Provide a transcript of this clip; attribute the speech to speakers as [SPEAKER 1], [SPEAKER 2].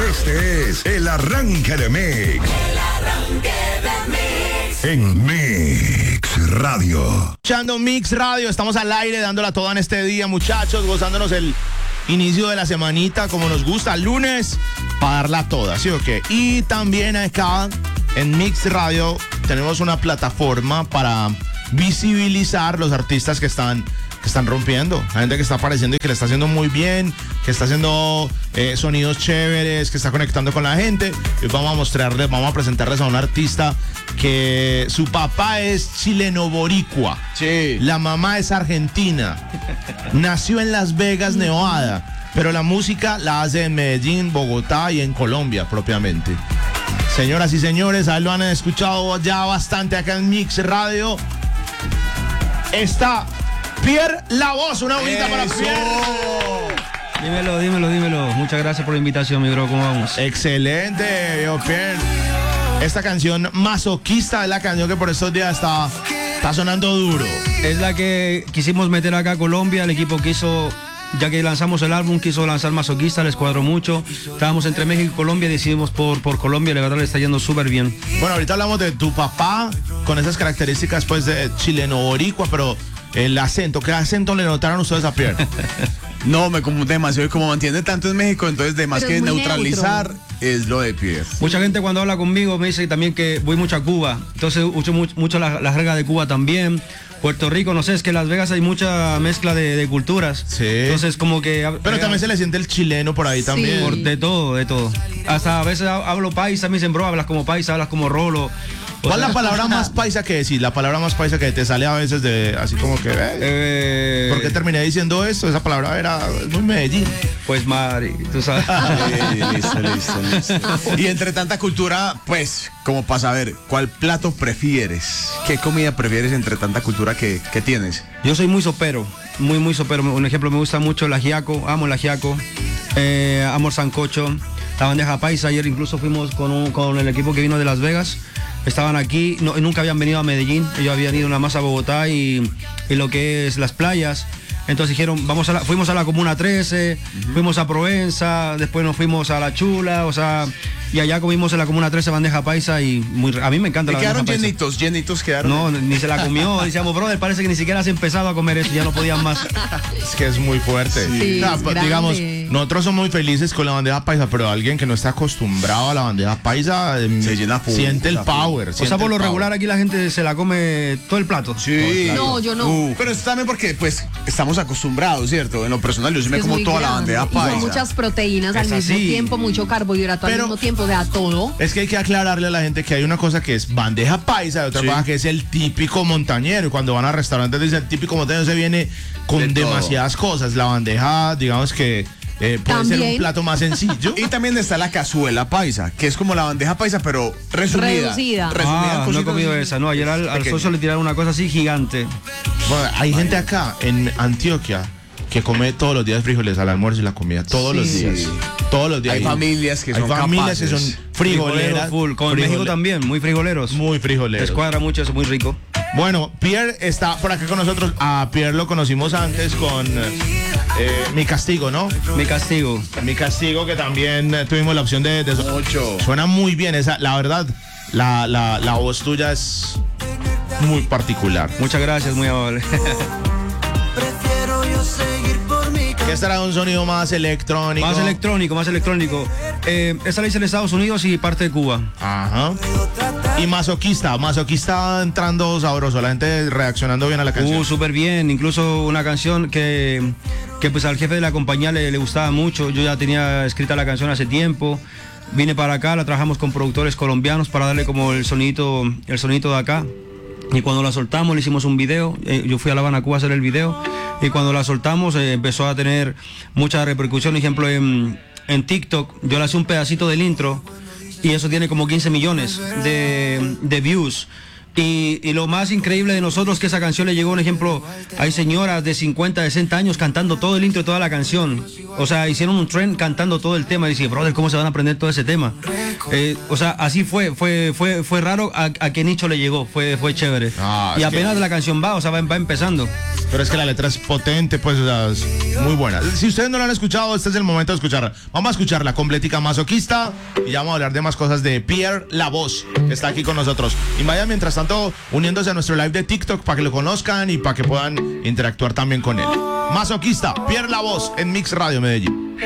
[SPEAKER 1] Este es el arranque de Mix.
[SPEAKER 2] El arranque de Mix.
[SPEAKER 1] En Mix Radio.
[SPEAKER 3] Escuchando Mix Radio, estamos al aire dándola toda en este día, muchachos, gozándonos el inicio de la semanita como nos gusta, lunes, para darla toda, ¿sí o qué? Y también acá en Mix Radio tenemos una plataforma para visibilizar los artistas que están rompiendo, la gente que está apareciendo y que le está haciendo muy bien, que está haciendo sonidos chéveres, que está conectando con la gente. Y vamos a presentarles a un artista que su papá es chileno-boricua,
[SPEAKER 4] Sí.
[SPEAKER 3] la mamá es argentina, nació en Las Vegas, Nevada, pero la música la hace en Medellín, Bogotá y en Colombia propiamente. Señoras y señores, a él lo han escuchado ya bastante acá en Mix Radio. Está Pierre La Voz, una bonita para Pierre.
[SPEAKER 5] Dímelo. Muchas gracias por la invitación, mi bro. ¿Cómo vamos?
[SPEAKER 3] Excelente, viejo Pierre. Esta canción Masoquista es la canción que por estos días está sonando duro.
[SPEAKER 5] Es la que quisimos meter acá a Colombia. El equipo quiso, ya que lanzamos el álbum, quiso lanzar Masoquista, les cuadró mucho. Estábamos entre México y Colombia, decidimos por Colombia. La verdad le está yendo súper bien.
[SPEAKER 3] Bueno, ahorita hablamos de tu papá con esas características pues de chileno-boricua, pero el acento, ¿qué acento le notaron ustedes a Pierre?
[SPEAKER 4] No, me confunde demasiado y como mantiene tanto en México, entonces de más
[SPEAKER 6] Pero
[SPEAKER 4] que
[SPEAKER 6] es muy
[SPEAKER 4] neutralizar
[SPEAKER 6] neutro.
[SPEAKER 4] es lo de Pierre.
[SPEAKER 5] Mucha gente cuando habla conmigo me dice también que voy mucho a Cuba. Entonces uso mucho la jerga de Cuba también. Puerto Rico, no sé, es que en Las Vegas hay mucha mezcla de culturas.
[SPEAKER 3] Sí.
[SPEAKER 5] Entonces como que...
[SPEAKER 3] Pero también se le siente el chileno por ahí
[SPEAKER 6] Sí.
[SPEAKER 3] también.
[SPEAKER 5] De todo. Hasta a veces hablo paisa, me dicen, bro, hablas como paisa, hablas como rolo.
[SPEAKER 3] ¿Cuál es la palabra más paisa que decís? La palabra más paisa que te sale a veces de así como que... ¿Por qué terminé diciendo esto? Esa palabra era muy Medellín.
[SPEAKER 5] Pues Mari, tú sabes.
[SPEAKER 4] Listo. Y entre tanta cultura, pues, como para saber, ¿cuál plato prefieres? ¿Qué comida prefieres entre tanta cultura que tienes?
[SPEAKER 5] Yo soy muy sopero, muy sopero. Un ejemplo, me gusta mucho el ajiaco, amo el ajiaco, amo el sancocho, la bandeja paisa. Ayer incluso fuimos con el equipo que vino de Las Vegas. Estaban aquí, nunca habían venido a Medellín, ellos habían ido nada más a Bogotá y lo que es las playas. Entonces dijeron, fuimos a la Comuna 13, fuimos a Provenza, después nos fuimos a La Chula, o sea, y allá comimos en la Comuna 13 bandeja paisa y a mí me encanta
[SPEAKER 4] ¿Y
[SPEAKER 5] la
[SPEAKER 4] quedaron
[SPEAKER 5] bandeja paisa.
[SPEAKER 4] llenitos quedaron?
[SPEAKER 5] No, ni se la comió, decíamos, brother, parece que ni siquiera has empezado a comer eso, ya no podían más.
[SPEAKER 3] Es que es muy fuerte.
[SPEAKER 6] Sí,
[SPEAKER 3] O sea,
[SPEAKER 6] es
[SPEAKER 3] pues,
[SPEAKER 6] grande.
[SPEAKER 3] digamos, nosotros somos muy felices con la bandeja paisa, pero alguien que no está acostumbrado a la bandeja paisa
[SPEAKER 4] Se llena full,
[SPEAKER 3] siente el power.
[SPEAKER 5] O sea, por lo regular aquí la gente se la come todo el plato.
[SPEAKER 4] Sí.
[SPEAKER 6] No, yo no.
[SPEAKER 4] Pero eso también porque, pues, estamos acostumbrados, ¿cierto? En lo personal, yo sí me
[SPEAKER 6] Es
[SPEAKER 4] como
[SPEAKER 6] muy
[SPEAKER 4] toda la
[SPEAKER 6] grande.
[SPEAKER 4] bandeja
[SPEAKER 6] Y son
[SPEAKER 4] paisa.
[SPEAKER 6] muchas proteínas al
[SPEAKER 5] Es
[SPEAKER 6] mismo
[SPEAKER 5] así.
[SPEAKER 6] tiempo, mucho carbohidrato
[SPEAKER 3] Pero-
[SPEAKER 6] al mismo tiempo, o sea, todo.
[SPEAKER 3] Es que hay que aclararle a la gente que hay una cosa que es bandeja paisa y otra
[SPEAKER 4] Sí.
[SPEAKER 3] cosa que es el típico montañero. Y cuando van a restaurantes dicen el típico montañero se viene con
[SPEAKER 4] De todo.
[SPEAKER 3] demasiadas cosas. La bandeja, digamos que puede ser un
[SPEAKER 6] También.
[SPEAKER 3] plato más sencillo.
[SPEAKER 4] Y también está la cazuela paisa, que es como la bandeja paisa, pero resumida.
[SPEAKER 6] Reducida.
[SPEAKER 4] Resumida en
[SPEAKER 5] No he
[SPEAKER 4] cositas
[SPEAKER 5] comido esa, no, ayer al
[SPEAKER 4] pequeñas.
[SPEAKER 5] socio le tiraron una cosa así gigante.
[SPEAKER 3] Bueno, hay gente acá en Antioquia que come todos los días frijoles al almuerzo y la comida. Todos los días. Todos los días.
[SPEAKER 4] Hay familias que
[SPEAKER 3] Hay
[SPEAKER 4] son
[SPEAKER 3] familias que
[SPEAKER 4] capaces.
[SPEAKER 3] son frijoleras.
[SPEAKER 5] Full. Como en México también, muy frijoleros.
[SPEAKER 3] Muy
[SPEAKER 5] Les
[SPEAKER 3] frijoleros.
[SPEAKER 5] cuadra mucho eso, muy rico.
[SPEAKER 3] Bueno, Pierre está por acá con nosotros. A Pierre lo conocimos antes con Mi Castigo, ¿no?
[SPEAKER 5] Mi castigo.
[SPEAKER 3] Mi Castigo, que también tuvimos la opción de
[SPEAKER 4] Mucho.
[SPEAKER 3] Suena muy bien esa, la verdad, la voz tuya es muy particular.
[SPEAKER 5] Muchas gracias, muy amable.
[SPEAKER 3] ¿Qué estará un sonido más electrónico?
[SPEAKER 5] Más electrónico. Esta la hice en Estados Unidos y parte de Cuba.
[SPEAKER 3] Ajá. Y masoquista entrando sabroso, la gente reaccionando bien a la canción.
[SPEAKER 5] Súper bien, incluso una canción que pues al jefe de la compañía le gustaba mucho. Yo ya tenía escrita la canción hace tiempo. Vine para acá, la trabajamos con productores colombianos para darle como el sonidito de acá. Y cuando la soltamos le hicimos un video. Yo fui a La Habana, Cuba a hacer el video. Y cuando la soltamos empezó a tener mucha repercusión. Por ejemplo, en TikTok yo le hice un pedacito del intro y eso tiene como 15 millones de views. Y lo más increíble de nosotros es que esa canción le llegó, un ejemplo, hay señoras de 50, 60 años cantando todo el intro de toda la canción. O sea, hicieron un trend cantando todo el tema. Y dice, brother, ¿cómo se van a aprender todo ese tema? O sea, así fue raro a qué nicho le llegó, fue chévere.
[SPEAKER 3] Ah,
[SPEAKER 5] y
[SPEAKER 3] es que-
[SPEAKER 5] apenas la canción va, o sea, va empezando.
[SPEAKER 3] Pero es que la letra es potente, pues, o sea, es muy buena. Si ustedes no la han escuchado, este es el momento de escucharla. Vamos a escucharla completica, Masoquista, y ya vamos a hablar de más cosas de Pierre La Voz, que está aquí con nosotros. Y vayan, mientras tanto, uniéndose a nuestro live de TikTok para que lo conozcan y para que puedan interactuar también con él. Masoquista, Pierre La Voz, en Mix Radio Medellín.